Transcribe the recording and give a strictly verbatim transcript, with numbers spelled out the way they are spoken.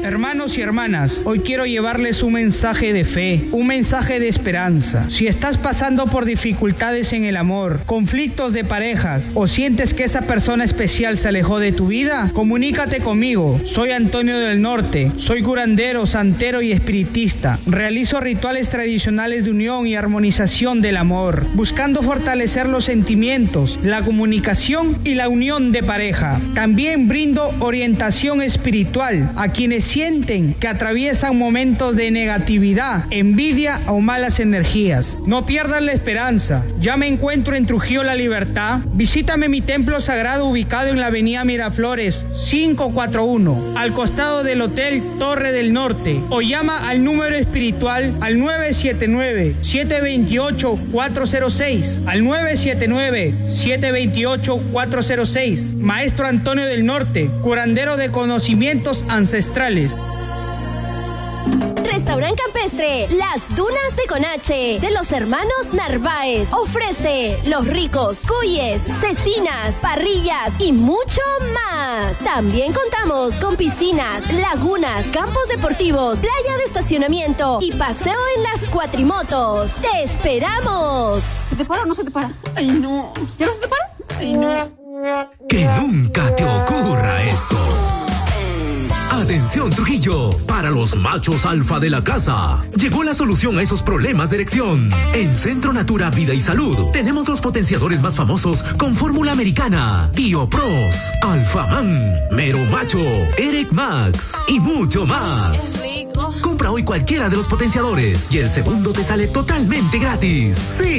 Hermanos y hermanas, hoy quiero llevarles un mensaje de fe, un mensaje de esperanza. Si estás pasando por dificultades en el amor, conflictos de parejas o sientes que esa persona especial se alejó de tu vida, comunícate conmigo. Soy Antonio del Norte, soy curandero, santero y espiritista. Realizo rituales tradicionales de unión y armonización del amor, buscando fortalecer los sentimientos, la comunicación y la unión de pareja. También brindo orientación espiritual a quienes sienten que atraviesan momentos de negatividad, envidia o malas energías. No pierdan la esperanza. Ya me encuentro en Trujillo La Libertad. Visítame mi templo sagrado ubicado en la avenida Miraflores quinientos cuarenta y uno, al costado del Hotel Torre del Norte, o llama al número espiritual al nueve siete nueve, siete dos ocho, cuatro cero seis, al nueve siete nueve, siete dos ocho, cuatro cero seis. Maestro Antonio del Norte, curandero de conocimientos ancestrales. Restaurante Campestre Las Dunas de Conache, de los hermanos Narváez, ofrece los ricos cuyes, cecinas, parrillas y mucho más. También contamos con piscinas, lagunas, campos deportivos, playa de estacionamiento y paseo en las cuatrimotos. ¡Te esperamos! ¿Se te para o no se te para? ¡Ay, no! ¿Ya no se te para? ¡Ay, no! Que nunca te ocurra esto. Atención Trujillo, para los machos alfa de la casa, llegó la solución a esos problemas de erección. En Centro Natura Vida y Salud tenemos los potenciadores más famosos con fórmula americana, BioPros, Alfaman, Mero Macho, Erec Max y mucho más. Compra hoy cualquiera de los potenciadores y el segundo te sale totalmente gratis. Sí.